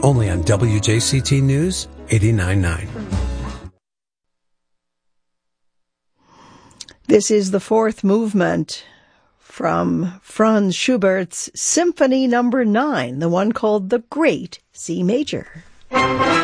Only on WJCT News 89.9. This is the fourth movement from Franz Schubert's Symphony No. 9, the one called the Great C Major.